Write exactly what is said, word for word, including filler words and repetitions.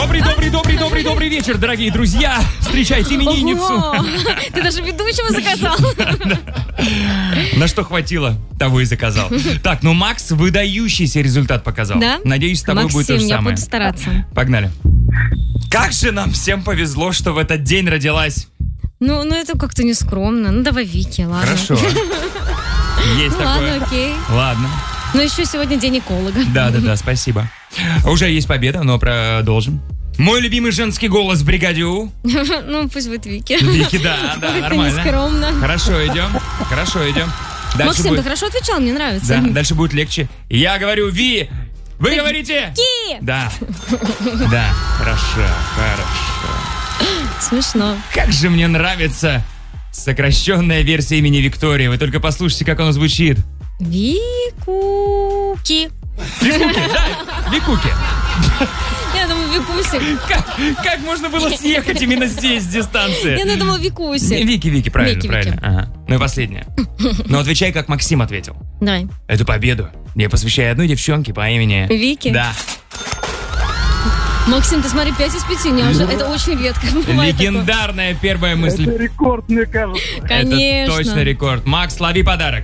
Добрый, добрый, добрый, добрый, добрый вечер, дорогие друзья. Встречайте именинницу. Ого! Ты даже ведущего заказал. На что хватило, того и заказал. Так, ну Макс выдающийся результат показал. Да? Надеюсь, с тобой будет то же Максим, я самое. буду стараться. Погнали. Как же нам всем повезло, что в этот день родилась. Ну, ну это как-то нескромно. Ну, давай Вики, ладно. Хорошо. Есть Ну, такое. ладно, окей. Ладно. Но еще сегодня день эколога. Да-да-да, спасибо. Уже есть победа, но продолжим. Мой любимый женский голос в бригаде У. Ну, пусть будет Вики. Вики, да, да, Как-то нормально. нескромно. Хорошо, идем. Хорошо, идем. Дальше Максим, будет... ты хорошо отвечал, мне нравится. Да, дальше будет легче. Я говорю Ви, вы говорите... Ки! Да. Да, хорошо, хорошо. Смешно. Как же мне нравится сокращенная версия имени Виктория. Вы только послушайте, как оно звучит. Викуки. Викуки, да, Викуки. Я думаю, Викусик. Как, как можно было съехать именно здесь, с дистанции? Я думала, Викусик. Вики, Вики, правильно, Вики, правильно. Вики. Ага. Ну и последнее. Но отвечай, как Максим ответил. Давай. Эту победу я посвящаю одной девчонке по имени... Вики? Да. Максим, ты смотри, пять из пяти, неожиданно. Это очень редко бывает. Легендарная первая мысль. Это рекорд, мне кажется. Конечно. Это точно рекорд. Макс, лови подарок.